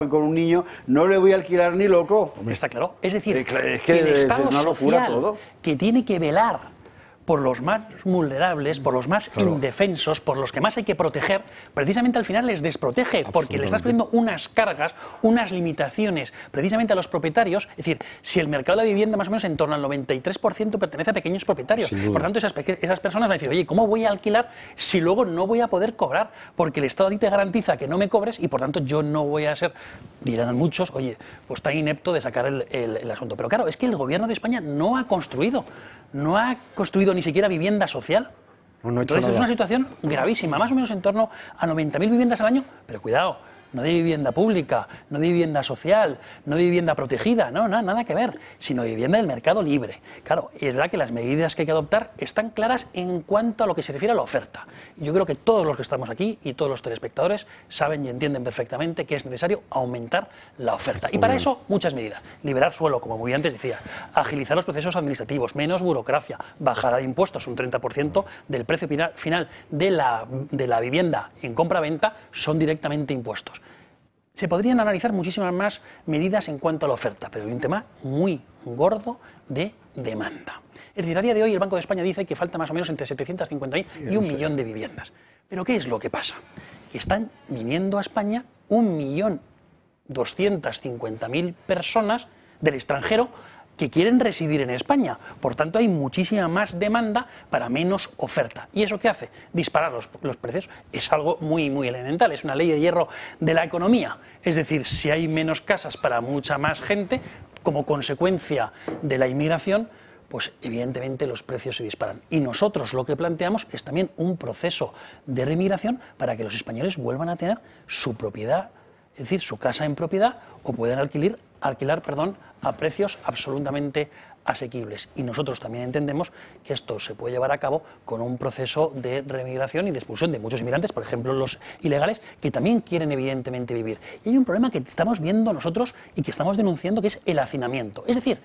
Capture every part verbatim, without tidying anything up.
con un niño, no le voy a alquilar ni loco. Está claro. Es decir, es que, que el Estado es una locura social todo. que tiene que velar por los más vulnerables, por los más claro. indefensos, por los que más hay que proteger, precisamente al final les desprotege, porque le estás poniendo unas cargas, unas limitaciones, precisamente a los propietarios. Es decir, si el mercado de la vivienda más o menos en torno al noventa y tres por ciento pertenece a pequeños propietarios, por tanto esas, esas personas van a decir, oye, ¿cómo voy a alquilar si luego no voy a poder cobrar? Porque el Estado a ti te garantiza que no me cobres y por tanto yo no voy a ser, dirán muchos, oye, pues tan inepto de sacar el, el, el asunto. Pero claro, es que el gobierno de España no ha construido, no ha construido ni siquiera vivienda social. No, no Entonces es una situación gravísima, más o menos en torno a noventa mil viviendas al año, pero cuidado, no de vivienda pública, no de vivienda social, no de vivienda protegida, no, no, nada que ver, sino de vivienda del mercado libre. Claro, es verdad que las medidas que hay que adoptar están claras en cuanto a lo que se refiere a la oferta. Yo creo que todos los que estamos aquí y todos los telespectadores saben y entienden perfectamente que es necesario aumentar la oferta. Y para eso, muchas medidas. Liberar suelo, como muy bien antes decía, agilizar los procesos administrativos, menos burocracia, bajada de impuestos, un treinta por ciento del precio final de la, de la vivienda en compra-venta son directamente impuestos. Se podrían analizar muchísimas más medidas en cuanto a la oferta, pero hay un tema muy gordo de demanda. Es decir, a día de hoy el Banco de España dice que falta más o menos entre setecientas cincuenta mil y un millón de viviendas. ¿Pero qué es lo que pasa? Que están viniendo a España un millón doscientas cincuenta mil personas del extranjero que quieren residir en España. Por tanto, hay muchísima más demanda para menos oferta. ¿Y eso qué hace? Disparar los, los precios. Es algo muy, muy elemental. Es una ley de hierro de la economía. Es decir, si hay menos casas para mucha más gente, como consecuencia de la inmigración, pues evidentemente los precios se disparan. Y nosotros lo que planteamos es también un proceso de remigración para que los españoles vuelvan a tener su propiedad, es decir, su casa en propiedad, o puedan alquilar, alquilar perdón, a precios absolutamente asequibles. Y nosotros también entendemos que esto se puede llevar a cabo con un proceso de remigración y de expulsión de muchos inmigrantes, por ejemplo los ilegales, que también quieren evidentemente vivir. Y hay un problema que estamos viendo nosotros y que estamos denunciando, que es el hacinamiento. Es decir,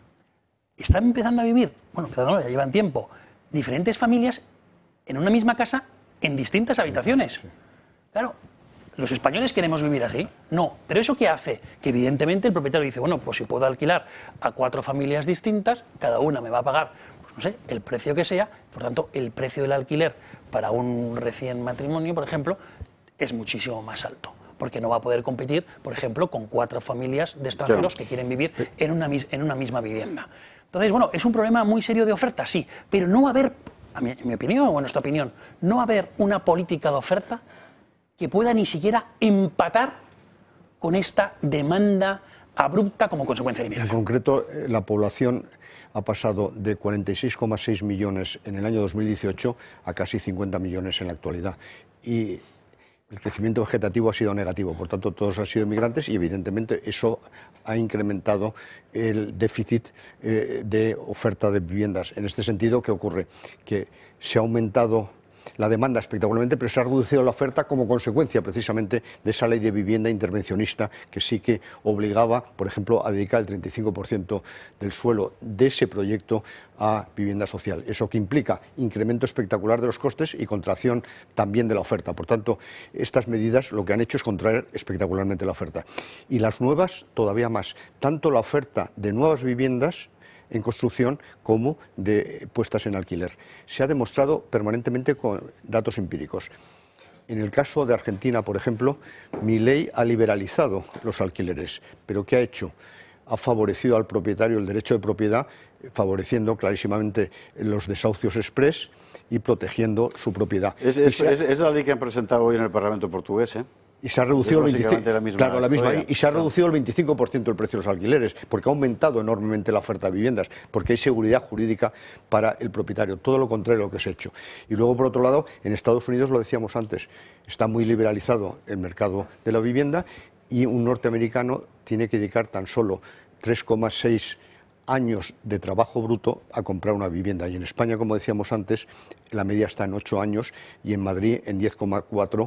están empezando a vivir, bueno, perdón, ya llevan tiempo, diferentes familias en una misma casa en distintas habitaciones. Claro, ¿los españoles queremos vivir así? No. ¿Pero eso qué hace? Que evidentemente el propietario dice, bueno, pues si puedo alquilar a cuatro familias distintas, cada una me va a pagar, pues no sé, el precio que sea, por tanto, el precio del alquiler para un recién matrimonio, por ejemplo, es muchísimo más alto, porque no va a poder competir, por ejemplo, con cuatro familias de extranjeros claro. que quieren vivir en una, en una misma vivienda. Entonces, bueno, es un problema muy serio de oferta, sí, pero no va a haber, a mi, en mi opinión o en nuestra opinión, no va a haber una política de oferta que pueda ni siquiera empatar con esta demanda abrupta como consecuencia de la inmigración. En concreto, la población ha pasado de cuarenta y seis coma seis millones en el año dos mil dieciocho a casi cincuenta millones en la actualidad. Y el crecimiento vegetativo ha sido negativo, por tanto todos han sido inmigrantes y evidentemente eso ha incrementado el déficit eh, de oferta de viviendas. En este sentido, ¿qué ocurre? Que se ha aumentado la demanda espectacularmente, pero se ha reducido la oferta como consecuencia precisamente de esa ley de vivienda intervencionista que sí que obligaba, por ejemplo, a dedicar el treinta y cinco por ciento del suelo de ese proyecto a vivienda social. Eso que implica incremento espectacular de los costes y contracción también de la oferta. Por tanto, estas medidas lo que han hecho es contraer espectacularmente la oferta. Y las nuevas todavía más. Tanto la oferta de nuevas viviendas en construcción como de puestas en alquiler. Se ha demostrado permanentemente con datos empíricos. En el caso de Argentina, por ejemplo, Milei ha liberalizado los alquileres, pero ¿qué ha hecho? Ha favorecido al propietario el derecho de propiedad, favoreciendo clarísimamente los desahucios express y protegiendo su propiedad. Es, es, ha, es, es la ley que han presentado hoy en el Parlamento portugués, ¿eh? Y se ha reducido, el veinticinco, la misma claro, la misma, y se ha claro. reducido el veinticinco por ciento el precio de los alquileres, porque ha aumentado enormemente la oferta de viviendas, porque hay seguridad jurídica para el propietario, todo lo contrario a lo que se ha hecho. Y luego, por otro lado, en Estados Unidos, lo decíamos antes, está muy liberalizado el mercado de la vivienda y un norteamericano tiene que dedicar tan solo tres coma seis años de trabajo bruto a comprar una vivienda. Y en España, como decíamos antes, la media está en ocho años y en Madrid en diez coma cuatro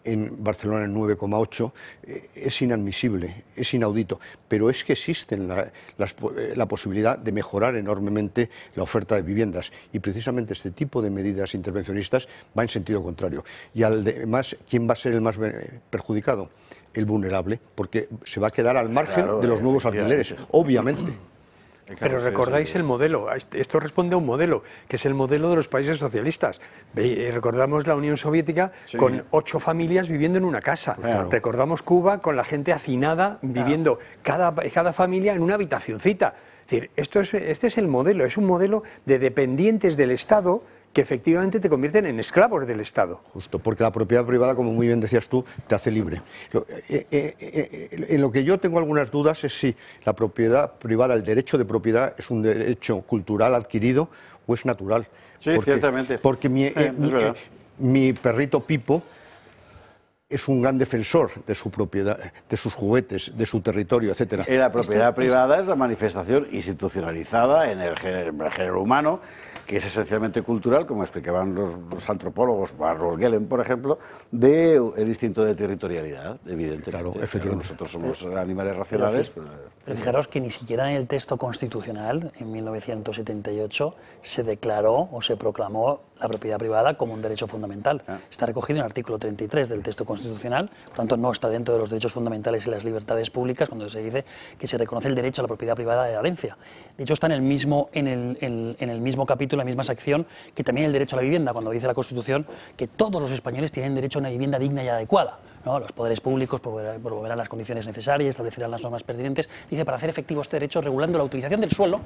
en Barcelona en nueve coma ocho, eh, es inadmisible, es inaudito, pero es que existe la, las, la posibilidad de mejorar enormemente la oferta de viviendas y precisamente este tipo de medidas intervencionistas va en sentido contrario. Y además, ¿quién va a ser el más perjudicado? El vulnerable, porque se va a quedar al margen Claro, de los nuevos alquileres, obviamente. Pero recordáis el modelo, esto responde a un modelo, que es el modelo de los países socialistas. Ve- Recordamos la Unión Soviética Sí. con ocho familias viviendo en una casa. Claro. Recordamos Cuba con la gente hacinada viviendo cada, cada familia en una habitacioncita. Es decir, esto es, este es el modelo, es un modelo de dependientes del Estado que efectivamente te convierten en esclavos del Estado. Justo, porque la propiedad privada, como muy bien decías tú, te hace libre. Lo- eh, eh, eh, en lo que yo tengo algunas dudas es si la propiedad privada, el derecho de propiedad, es un derecho cultural adquirido o es natural. Sí, porque, ciertamente. Porque mi, eh, Eh, es mi, verdad. eh, mi perrito Pipo es un gran defensor de su propiedad, de sus juguetes, de su territorio, etcétera. Y la propiedad privada es la manifestación institucionalizada en el género, en el género humano, que es esencialmente cultural, como explicaban los, los antropólogos, Barrow Gellen, por ejemplo, del instinto de territorialidad, evidentemente. Claro, efectivamente. Nosotros somos animales racionales. Pero, Pero fijaros que ni siquiera en el texto constitucional, en mil novecientos setenta y ocho, se declaró o se proclamó la propiedad privada como un derecho fundamental. Ah. Está recogido en el artículo treinta y tres del texto constitucional, por tanto no está dentro de los derechos fundamentales y las libertades públicas cuando se dice que se reconoce el derecho a la propiedad privada de la herencia. De hecho está en el mismo, en el, en, en el mismo capítulo, en la misma sección, que también el derecho a la vivienda, cuando dice la Constitución que todos los españoles tienen derecho a una vivienda digna y adecuada, ¿no? Los poderes públicos proveerán, proveerán las condiciones necesarias, establecerán las normas pertinentes, dice, para hacer efectivo este derecho regulando la utilización del suelo,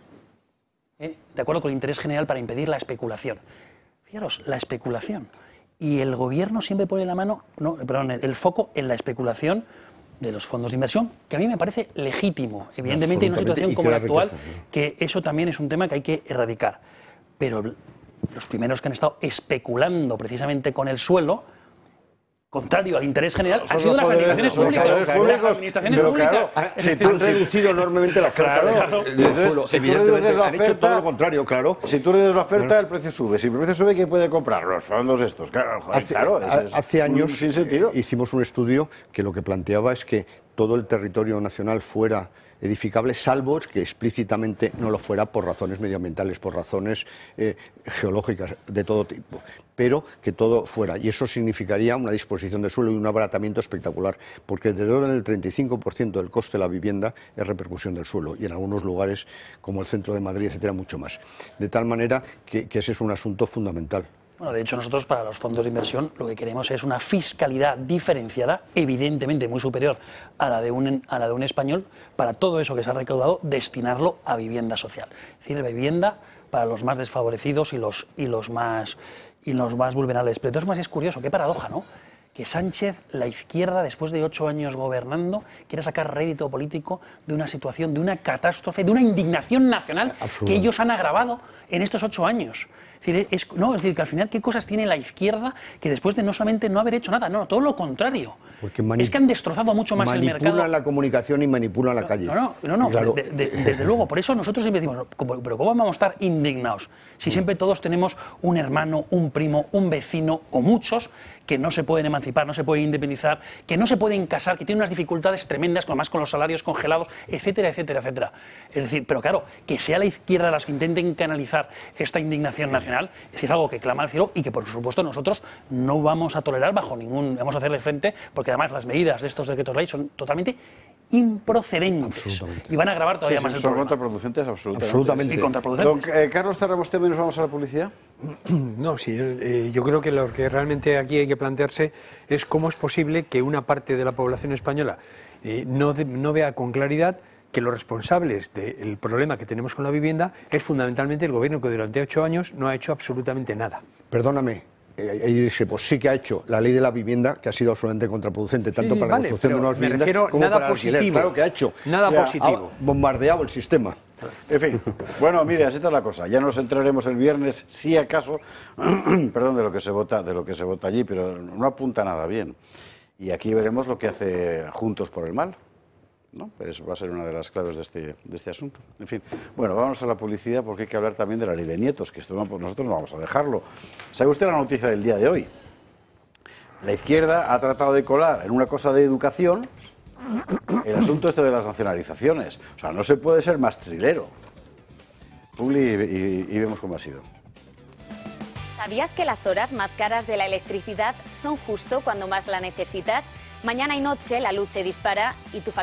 ¿eh? de acuerdo con el interés general para impedir la especulación. Fijaros, la especulación. Y el gobierno siempre pone la mano, no, perdón, el, el foco en la especulación de los fondos de inversión, que a mí me parece legítimo, evidentemente en una Absolutamente, situación y como la crea actual, riqueza, ¿no? que eso también es un tema que hay que erradicar. Pero los primeros que han estado especulando precisamente con el suelo, contrario al interés general, han Son sido los las poderes- administraciones los públicas. poderes Las públicos, administraciones pero públicas. claro, Ah, Es si decir, han reducido enormemente la oferta Claro, de- claro. del Entonces, suelo. si tú Evidentemente, reduces la han hecho oferta- todo lo contrario, claro. si tú reduces la oferta, el precio sube. Si el precio sube, ¿quién puede comprar? Los fondos estos. Claro, joder, Hace, claro, ha- ese es hace años un sinsentido. eh, hicimos un estudio que lo que planteaba es que todo el territorio nacional fuera edificable, salvo que explícitamente no lo fuera por razones medioambientales, por razones eh, geológicas de todo tipo, pero que todo fuera. Y eso significaría una disposición de suelo y un abaratamiento espectacular, porque alrededor del treinta y cinco por ciento del coste de la vivienda es repercusión del suelo, y en algunos lugares, como el centro de Madrid, etcétera, mucho más. De tal manera que, que ese es un asunto fundamental. Bueno, de hecho, nosotros para los fondos de inversión lo que queremos es una fiscalidad diferenciada, evidentemente muy superior a la de un, a la de un español, para todo eso que se ha recaudado, destinarlo a vivienda social. Es decir, vivienda para los más desfavorecidos y los, y los, más, y los más vulnerables. Pero entonces más es curioso, qué paradoja, ¿no? Que Sánchez, la izquierda, después de ocho años gobernando, quiera sacar rédito político de una situación, de una catástrofe, de una indignación nacional que ellos han agravado en estos ocho años. Es decir, es, no, es decir, que al final, ¿qué cosas tiene la izquierda que después de no solamente no haber hecho nada, no, todo lo contrario? Porque mani- es que han destrozado mucho más el mercado. Manipulan la comunicación y manipulan la calle. No, no, no, no, Claro. de- de- desde luego. Por eso nosotros siempre decimos, ¿cómo- pero ¿cómo vamos a estar indignados? Si siempre todos tenemos un hermano, un primo, un vecino o muchos que no se pueden emancipar, no se pueden independizar, que no se pueden casar, que tienen unas dificultades tremendas, además con los salarios congelados, etcétera, etcétera, etcétera. Es decir, pero claro, que sea la izquierda las que intenten canalizar esta indignación nacional, es que es algo que clama al cielo y que por supuesto nosotros no vamos a tolerar bajo ningún, vamos a hacerle frente, porque además las medidas de estos decretos ley son totalmente improcedentes Absolutamente. y van a agravar todavía Sí, más sí, el son problema. contraproducentes absolutamente. Absolutamente. Y contraproducentes. Don eh, Carlos, cerramos tema y nos vamos a la publicidad. No, sí, eh, yo creo que lo que realmente aquí hay que plantearse es cómo es posible que una parte de la población española eh, no, de- no vea con claridad que los responsables del problema que tenemos con la vivienda es fundamentalmente el gobierno, que durante ocho años no ha hecho absolutamente nada. Perdóname, eh, ahí dije, pues sí que ha hecho la ley de la vivienda, que ha sido absolutamente contraproducente, tanto sí, para vale, la construcción de pero nuevas me viviendas refiero como nada para el alquiler. positivo. Claro que ha hecho. Nada Ya, positivo. Ha bombardeado el sistema. En fin, bueno, mire, así está la cosa. Ya nos entraremos el viernes, si acaso, perdón, de lo que se vota, de lo que se vota allí, pero no apunta nada bien. Y aquí veremos lo que hace Juntos por el Mal, ¿no? Pues va a ser una de las claves de este, de este asunto. En fin, bueno, vamos a la publicidad porque hay que hablar también de la ley de nietos, que esto no, pues nosotros no vamos a dejarlo. ¿Sabe usted la noticia del día de hoy? La izquierda ha tratado de colar en una cosa de educación el asunto este de las nacionalizaciones. O sea, no se puede ser más trilero. Publi, y, y, y vemos cómo ha sido. ¿Sabías que las horas más caras de la electricidad son justo cuando más la necesitas? Mañana y noche la luz se dispara y tu factura